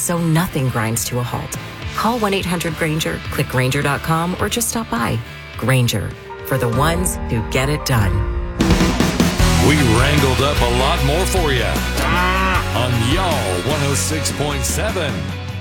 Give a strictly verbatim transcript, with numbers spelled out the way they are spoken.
so nothing grinds to a halt. Call one eight hundred Granger, click Granger dot com, or just stop by. Granger, for the ones who get it done. We wrangled up a lot more for you on Y'all one oh six point seven.